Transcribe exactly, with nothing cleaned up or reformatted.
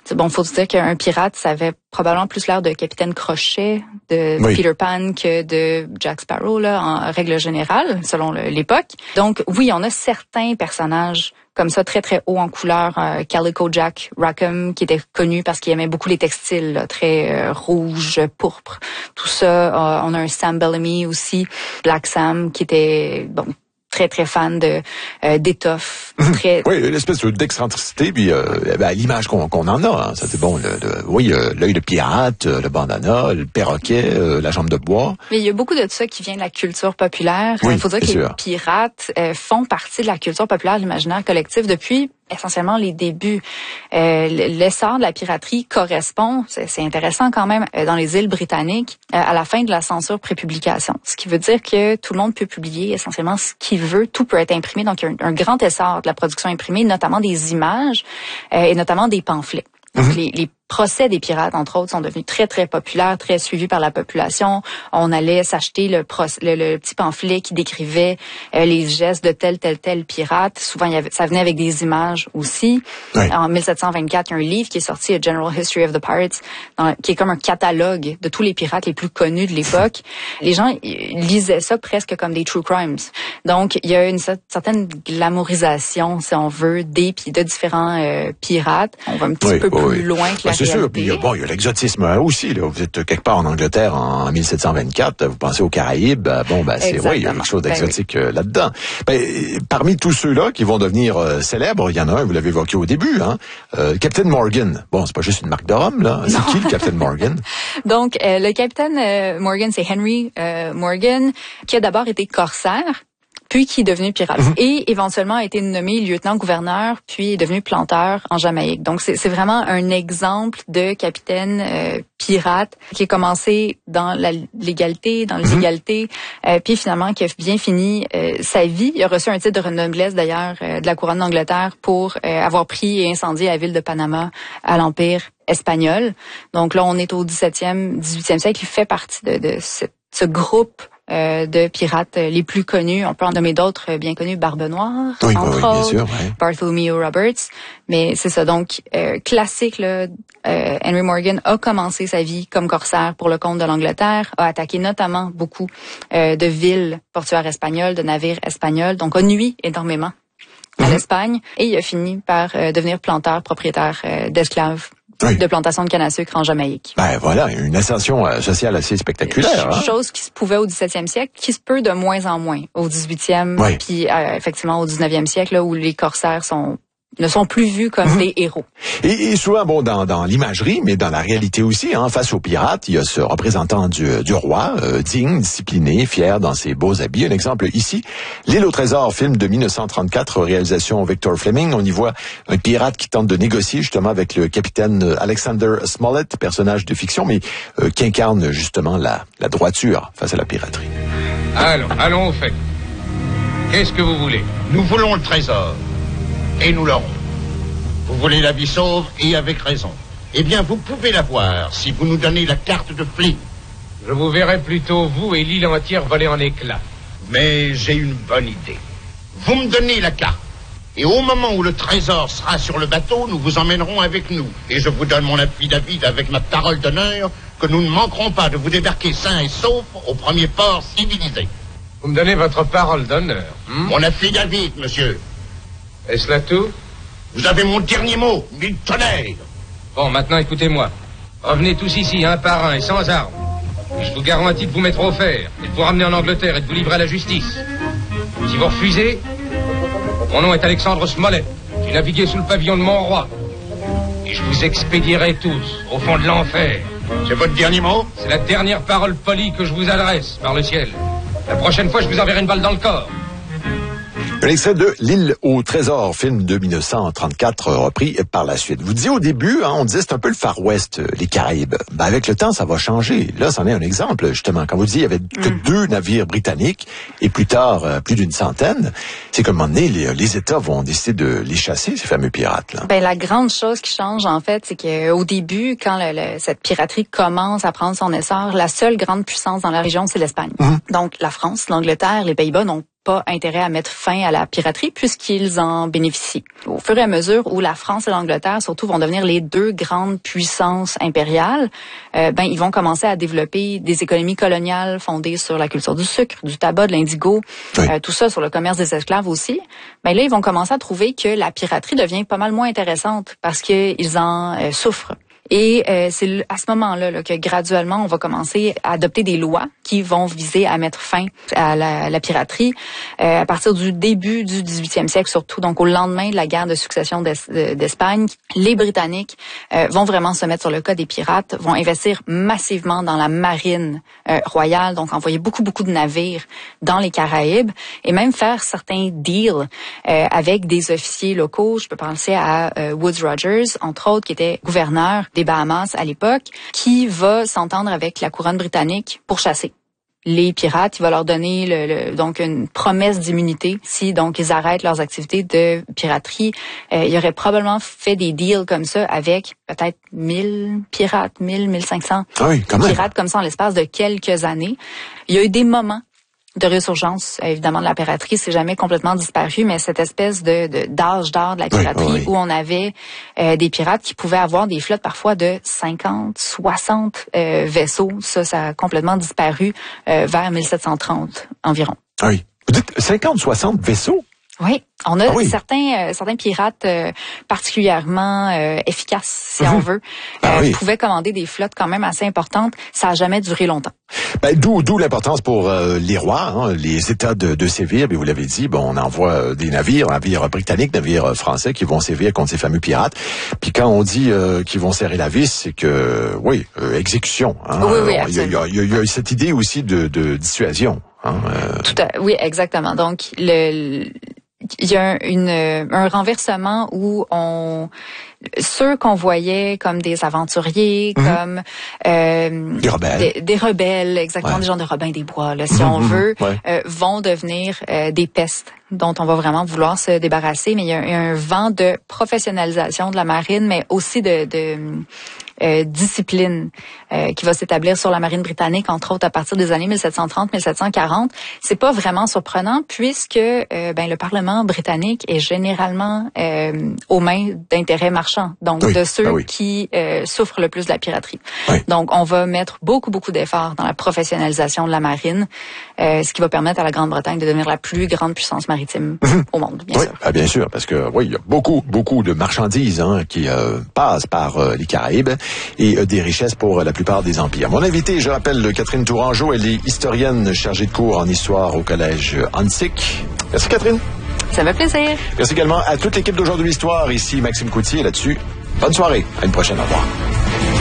Bon, faut se dire qu'un pirate, ça avait probablement plus l'air de Capitaine Crochet, de oui. Peter Pan que de Jack Sparrow, là, en règle générale, selon le, l'époque. Donc, oui, on a certains personnages comme ça, très, très haut en couleur. Euh, Calico Jack Rackham, qui était connu parce qu'il aimait beaucoup les textiles, là, très euh, rouge, pourpre, tout ça. Euh, on a un Sam Bellamy aussi, Black Sam, qui était, bon, très, très fan de euh, d'étoffe. Très... Oui, l'espèce d'excentricité, puis euh, ben, l'image qu'on, qu'on en a. Hein, ça c'est bon. Le, le, oui, euh, l'œil de pirate, le bandana, le perroquet, euh, la jambe de bois. Mais il y a beaucoup de ça qui vient de la culture populaire. Il oui, faut dire que sûr. les pirates euh, font partie de la culture populaire, l'imaginaire collectif depuis essentiellement les débuts. Euh, l'essor de la piraterie correspond, c'est, c'est intéressant quand même, euh, dans les îles britanniques, euh, à la fin de la censure pré-publication. Ce qui veut dire que tout le monde peut publier essentiellement ce qu'il veut, tout peut être imprimé. Donc, il y a un, un grand essor de la production imprimée, notamment des images euh, et notamment des pamphlets. Donc, mm-hmm. les, les procès des pirates, entre autres, sont devenus très, très populaires, très suivis par la population. On allait s'acheter le, procès, le, le petit pamphlet qui décrivait euh, les gestes de tel, tel, tel pirate. Souvent, il y avait, ça venait avec des images aussi. Oui. En mille sept cent vingt-quatre, il y a un livre qui est sorti, A General History of the Pirates, dans, qui est comme un catalogue de tous les pirates les plus connus de l'époque. Les gens lisaient ça presque comme des true crimes. Donc, il y a une certaine glamourisation, si on veut, des puis de différents euh, pirates. On va un petit oui, peu oui. plus loin que la c'est sûr. Puis, bon, il y a l'exotisme aussi. Là. Vous êtes quelque part en Angleterre en mille sept cent vingt-quatre, vous pensez aux Caraïbes, bon, ben c'est vrai, il y a quelque chose d'exotique ben, oui. là-dedans. Ben, parmi tous ceux-là qui vont devenir euh, célèbres, il y en a un, vous l'avez évoqué au début, hein, euh, Captain Morgan. Bon, c'est pas juste une marque de rhum, là. C'est qui le Captain Morgan? Donc, euh, le Capitaine euh, Morgan, c'est Henry euh, Morgan, qui a d'abord été corsaire, puis qui est devenu pirate. Mm-hmm. Et éventuellement a été nommé lieutenant-gouverneur, puis est devenu planteur en Jamaïque. Donc, c'est, c'est vraiment un exemple de capitaine euh, pirate qui a commencé dans la légalité, dans l'illégalité, mm-hmm. euh, puis finalement qui a bien fini euh, sa vie. Il a reçu un titre de noblesse, d'ailleurs, euh, de la couronne d'Angleterre pour euh, avoir pris et incendié la ville de Panama à l'Empire espagnol. Donc là, on est au dix-septième, dix-huitième siècle. Il fait partie de, de ce, ce groupe Euh, de pirates les plus connus. On peut en nommer d'autres bien connus, Barbe Noire, oui, entre oui, autres, bien sûr, ouais. Bartholomew Roberts. Mais c'est ça, donc euh, classique, là, euh, Henry Morgan a commencé sa vie comme corsaire pour le compte de l'Angleterre, a attaqué notamment beaucoup euh, de villes portuaires espagnoles, de navires espagnols, donc a nui énormément à mm-hmm. l'Espagne, et il a fini par euh, devenir planteur, propriétaire euh, d'esclaves. Oui. De plantation de canne à sucre en Jamaïque. Ben voilà, une ascension euh, sociale assez spectaculaire. Ch- chose hein? qui se pouvait au dix-septième siècle, qui se peut de moins en moins au dix-huitième, oui. puis euh, effectivement au dix-neuvième siècle, là, où les corsaires sont ne sont plus vus comme mmh. des héros. Et, et souvent, bon, dans, dans l'imagerie, mais dans la réalité aussi, hein, face aux pirates, il y a ce représentant du, du roi, euh, digne, discipliné, fier dans ses beaux habits. Un exemple ici, L'île au trésor, film de dix-neuf cent trente-quatre, réalisation Victor Fleming. On y voit un pirate qui tente de négocier justement avec le capitaine Alexander Smollett, personnage de fiction, mais euh, qui incarne justement la, la droiture face à la piraterie. Allons, allons au fait. Qu'est-ce que vous voulez? Nous voulons le trésor. Et nous l'aurons. Vous voulez la vie sauve, et avec raison. Eh bien, vous pouvez l'avoir si vous nous donnez la carte de Flynn. Je vous verrai plutôt, vous et l'île entière, voler en éclats. Mais j'ai une bonne idée. Vous me donnez la carte. Et au moment où le trésor sera sur le bateau, nous vous emmènerons avec nous. Et je vous donne mon affidavit avec ma parole d'honneur que nous ne manquerons pas de vous débarquer sains et saufs au premier port civilisé. Vous me donnez votre parole d'honneur. Hmm? Mon affidavit, monsieur. Est-ce là tout? Vous avez mon dernier mot, mille tonnerres. Bon, maintenant écoutez-moi. Revenez tous ici, un par un et sans armes. Et je vous garantis de vous mettre au fer, et de vous ramener en Angleterre et de vous livrer à la justice. Si vous refusez, mon nom est Alexandre Smollett. J'ai navigué sous le pavillon de mon roi. Et je vous expédierai tous au fond de l'enfer. C'est votre dernier mot? C'est la dernière parole polie que je vous adresse, par le ciel. La prochaine fois, je vous enverrai une balle dans le corps. Un extrait de L'île au trésor, film de dix-neuf cent trente-quatre, repris par la suite. Vous disiez au début, hein, on disait c'est un peu le Far West, les Caraïbes. Ben, avec le temps, ça va changer. Là, c'en est un exemple, justement. Quand vous disiez, il y avait que mm. deux navires britanniques, et plus tard, euh, plus d'une centaine. C'est comme un moment donné, les, les États vont décider de les chasser, ces fameux pirates-là. Ben, la grande chose qui change, en fait, c'est qu'au début, quand le, le, cette piraterie commence à prendre son essor, la seule grande puissance dans la région, c'est l'Espagne. Mm. Donc, la France, l'Angleterre, les Pays-Bas n'ont pas intérêt à mettre fin à la piraterie puisqu'ils en bénéficient. Au fur et à mesure où la France et l'Angleterre, surtout, vont devenir les deux grandes puissances impériales, euh, ben ils vont commencer à développer des économies coloniales fondées sur la culture du sucre, du tabac, de l'indigo, oui. euh, tout ça sur le commerce des esclaves aussi. Ben là, ils vont commencer à trouver que la piraterie devient pas mal moins intéressante parce qu'ils en euh, souffrent. Et euh, c'est à ce moment-là là, que graduellement, on va commencer à adopter des lois qui vont viser à mettre fin à la, la piraterie euh, à partir du début du dix-huitième siècle, surtout. Donc, au lendemain de la guerre de succession d'Es- d'Espagne, les Britanniques euh, vont vraiment se mettre sur le cas des pirates, vont investir massivement dans la marine euh, royale, donc envoyer beaucoup, beaucoup de navires dans les Caraïbes et même faire certains deals euh, avec des officiers locaux. Je peux penser à euh, Woodes Rogers, entre autres, qui était gouverneur des Bahamas à l'époque, qui va s'entendre avec la couronne britannique pour chasser les pirates. Il va leur donner le, le, donc une promesse d'immunité si donc ils arrêtent leurs activités de piraterie. Euh, il aurait probablement fait des deals comme ça avec peut-être mille pirates, mille, mille cinq cents ah oui, quand même. pirates comme ça en l'espace de quelques années. Il y a eu des moments de résurgence, évidemment, de la piraterie, c'est jamais complètement disparu, mais cette espèce de, de d'âge d'or de la piraterie oui, oui. où on avait euh, des pirates qui pouvaient avoir des flottes parfois de cinquante, soixante euh, vaisseaux, ça, ça a complètement disparu euh, vers mille sept cent trente environ. Ah oui. Vous dites cinquante, soixante vaisseaux? Oui, on a ah oui. certains euh, certains pirates euh, particulièrement euh, efficaces, si mm-hmm. on veut, ah euh, oui. pouvaient commander des flottes quand même assez importantes. Ça a jamais duré longtemps. Ben, d'où d'où l'importance pour euh, les rois, hein, les États de, de sévir. Bien, vous l'avez dit, bon, on envoie euh, des navires, navires britanniques, navires euh, français qui vont sévir contre ces fameux pirates. Puis quand on dit euh, qu'ils vont serrer la vis, c'est que oui, euh, exécution. Hein, oui, oui, il y a, il y a, il y a cette idée aussi de, de dissuasion. Hein, euh... Tout à, oui, exactement. Donc le, le il y a une, un renversement où on ceux qu'on voyait comme des aventuriers, mmh. comme euh, des rebelles, des, des rebelles, exactement, ouais. des gens de Robin des Bois, là, si mmh, on veut, ouais. euh, vont devenir euh, des pestes dont on va vraiment vouloir se débarrasser. Mais il y a, il y a un vent de professionnalisation de la marine, mais aussi de, de euh, discipline euh, qui va s'établir sur la marine britannique, entre autres à partir des années mille sept cent trente, mille sept cent quarante. C'est pas vraiment surprenant puisque euh, ben le Parlement britannique est généralement euh, aux mains d'intérêts marchands, donc oui, de ceux ben oui. qui euh, souffrent le plus de la piraterie. Oui. Donc on va mettre beaucoup beaucoup d'efforts dans la professionnalisation de la marine, euh, ce qui va permettre à la Grande-Bretagne de devenir la plus grande puissance maritime mmh. au monde, bien oui, sûr. Ah, bien sûr, parce que oui, il y a beaucoup beaucoup de marchandises hein, qui euh, passent par euh, les Caraïbes et euh, des richesses pour euh, la plupart des empires. Mon invité, je rappelle, Catherine Tourangeau, elle est historienne chargée de cours en histoire au collège Hansik. Merci Catherine. Ça me fait plaisir. Merci également à toute l'équipe d'Aujourd'hui Histoire. Ici Maxime Coutier là-dessus. Bonne soirée. À une prochaine. Au revoir.